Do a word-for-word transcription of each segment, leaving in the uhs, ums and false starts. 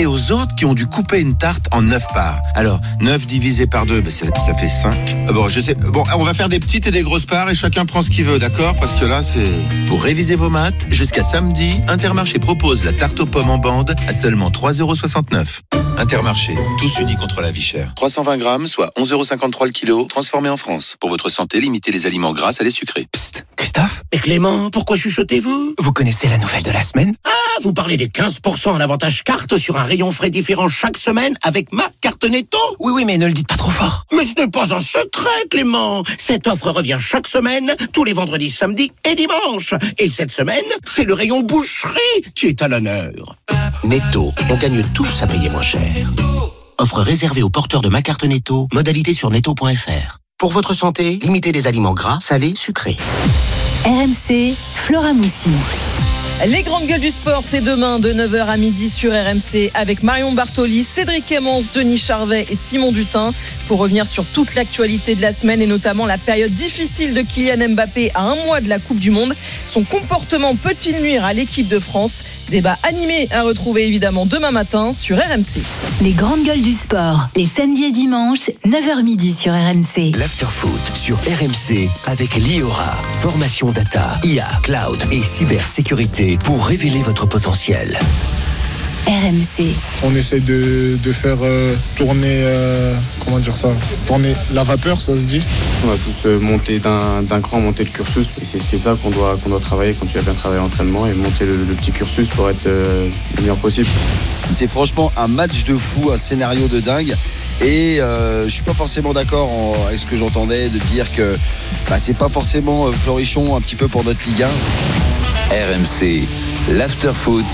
et aux autres qui ont dû couper une tarte en neuf parts. Alors, neuf divisé par deux, bah, ça, ça fait cinq. Bon, je sais. Bon, on va faire des petites et des grosses parts et chacun prend ce qu'il veut, d'accord ? Parce que là, c'est... Pour réviser vos maths, jusqu'à samedi, Intermarché propose la tarte aux pommes en bande à seulement trois euros soixante-neuf. Intermarché, tous unis contre la vie chère. trois cent vingt grammes, soit onze euros cinquante-trois le kilo, transformé en France. Pour votre santé, limitez les aliments gras à les sucrés. Psst, Christophe ? Et Clément, pourquoi chuchotez-vous ? Vous connaissez la nouvelle de la semaine ? Ah, vous parlez des quinze pour cent en avantage carte sur un rayon frais différent chaque semaine avec ma carte Netto ? Oui, oui, mais ne le dites pas trop fort. Mais ce n'est pas un secret, Clément. Cette offre revient chaque semaine, tous les vendredis, samedis et dimanches. Et cette semaine, c'est le rayon boucherie qui est à l'honneur. Netto, on gagne tous à payer moins cher. Offre réservée aux porteurs de ma carte Netto, modalité sur netto point f r. Pour votre santé, limitez les aliments gras, salés, sucrés. R M C, Flora Moussi. Les grandes gueules du sport, c'est demain de neuf heures à midi sur R M C avec Marion Bartoli, Cédric Clémence, Denis Charvet et Simon Dutin pour revenir sur toute l'actualité de la semaine et notamment la période difficile de Kylian Mbappé à un mois de la Coupe du Monde. Son comportement peut-il nuire à l'équipe de France ? Débat animé à retrouver évidemment demain matin sur R M C. Les grandes gueules du sport, les samedis et dimanches, neuf heures midi sur R M C. L'Afterfoot sur R M C avec l'Iora. Formation data, I A, cloud et cybersécurité pour révéler votre potentiel. R M C. On essaie de, de faire euh, tourner, euh, comment dire ça, tourner la vapeur, ça se dit. On va tous euh, monter d'un, d'un cran, monter le cursus. Et c'est, c'est ça qu'on doit, qu'on doit travailler quand tu as bien travaillé l'entraînement et monter le, le petit cursus pour être euh, le meilleur possible. C'est franchement un match de fou, un scénario de dingue. Et euh, je suis pas forcément d'accord en, avec ce que j'entendais de dire que bah, c'est pas forcément euh, florichon un petit peu pour notre Ligue un. R M C, l'Afterfoot.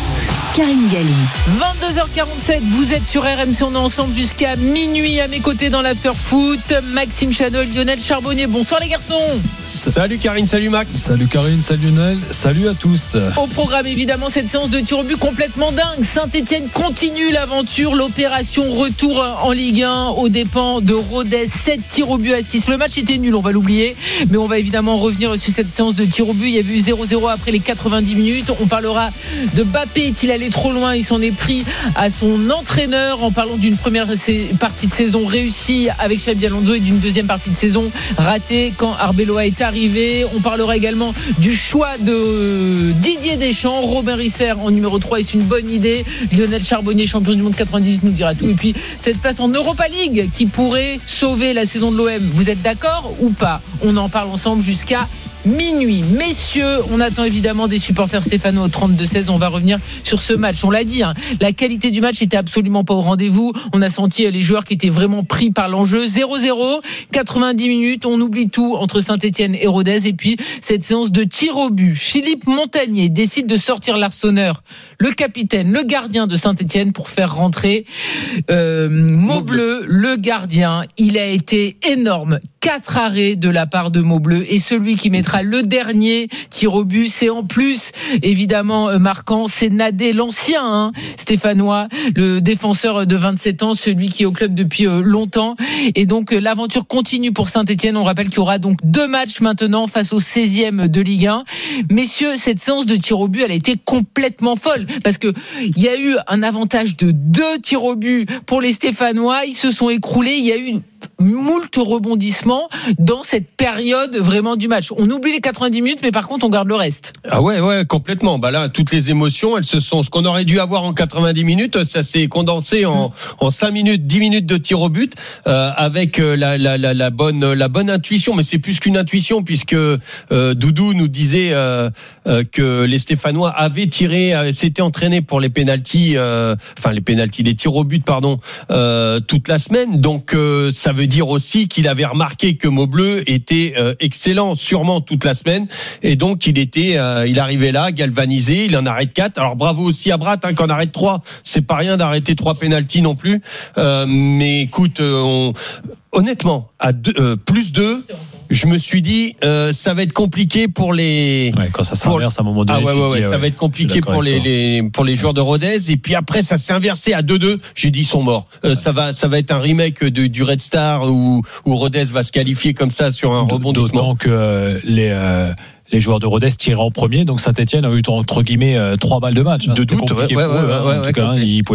Karine Galli. vingt-deux heures quarante-sept, vous êtes sur R M C, on est ensemble jusqu'à minuit à mes côtés dans l'Afterfoot. Maxime Chanol, Lionel Charbonnier, bonsoir les garçons. Salut Karine, salut Max. Salut Karine, salut Lionel, salut à tous. Au programme évidemment cette séance de tir au but complètement dingue. Saint-Etienne continue l'aventure, l'opération retour en Ligue un aux dépens de Rodez, sept tirs au but à six. Le match était nul, on va l'oublier, mais on va évidemment revenir sur cette séance de tir au but. Il y avait eu zéro zéro après les quatre-vingt-dix minutes. On parlera de Mbappé, est-il allé trop loin, il s'en est pris à son entraîneur en parlant d'une première partie de saison réussie avec Xabi Alonso et d'une deuxième partie de saison ratée quand Arbeloa est arrivé. On parlera également du choix de Didier Deschamps. Robin Risser en numéro trois, est-ce une bonne idée? Lionel Charbonnier, champion du monde quatre-vingt-dix, nous dira tout. Et puis cette place en Europa League qui pourrait sauver la saison de l'O M, vous êtes d'accord ou pas? On en parle ensemble jusqu'à minuit. Messieurs, on attend évidemment des supporters stéphanois au trente-deux seize. On va revenir sur ce match. On l'a dit, hein, la qualité du match était absolument pas au rendez-vous. On a senti les joueurs qui étaient vraiment pris par l'enjeu. zéro zéro, quatre-vingt-dix minutes, on oublie tout entre Saint-Etienne et Rodez. Et puis cette séance de tir au but. Philippe Montagnier décide de sortir l'arseneur, le capitaine, le gardien de Saint-Etienne, pour faire rentrer euh, Maubleu, le gardien. Il a été énorme. Quatre arrêts de la part de Maubleu, et celui qui mettra le dernier tir au but, c'est en plus évidemment marquant, c'est Nadé, l'ancien hein, stéphanois, le défenseur de vingt-sept ans, celui qui est au club depuis longtemps. Et donc l'aventure continue pour Saint-Etienne. On rappelle qu'il y aura donc deux matchs maintenant face au seizième de Ligue un. Messieurs, cette séance de tir au but, elle a été complètement folle, parce que il y a eu un avantage de deux tirs au but pour les Stéphanois. Ils se sont écroulés. Il y a eu moult rebondissements dans cette période vraiment du match. On oublie les quatre-vingt-dix minutes, mais par contre on garde le reste. Ah ouais, ouais, complètement. Bah là, toutes les émotions, elles se sont, ce qu'on aurait dû avoir en quatre-vingt-dix minutes, ça s'est condensé en, en cinq minutes, dix minutes de tir au but, euh, avec la, la, la, la bonne, la bonne intuition. Mais c'est plus qu'une intuition, puisque euh, Doudou nous disait euh, euh, que les Stéphanois avaient tiré, euh, s'étaient entraînés pour les pénaltys, euh, enfin les pénaltys, les tirs au but, pardon, euh, toute la semaine. Donc euh, ça veut dire aussi qu'il avait remarqué que Maubleu était euh, excellent, sûrement toute la semaine, et donc il était, euh, il arrivait là, galvanisé, il en arrête quatre. Alors bravo aussi à Brat, hein, qu'on arrête trois, c'est pas rien d'arrêter trois pénaltys non plus. Euh, mais écoute, euh, on, honnêtement, à deux, euh, plus deux. Je me suis dit, euh, ça va être compliqué pour les. Ouais, quand ça s'inverse à un moment donné. Ah ouais, ouais, ouais, dis, ça ouais, va être compliqué pour les, les pour les joueurs de Rodez. Et puis après, ça s'est inversé à deux deux. J'ai dit, ils sont morts. Euh, ouais. Ça va, ça va être un remake de, du Red Star où où Rodez va se qualifier comme ça sur un rebondissement. Donc euh, les. Euh... Les joueurs de Rodez tiraient en premier, donc Saint-Etienne a eu entre guillemets trois balles de match. Hein. De doute, ouais, ouais, ouais, ouais, ouais, en tout cas, ouais, hein, ils